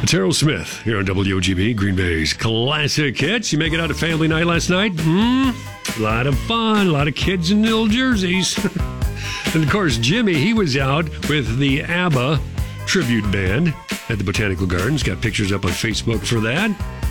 Terrell Smith here on WOGB, Green Bay's classic hits. You make it out to family night last night? A lot of fun, a lot of kids in little jerseys. And of course, Jimmy, he was out with the ABBA tribute band at the Botanical Gardens. Got pictures up on Facebook for that.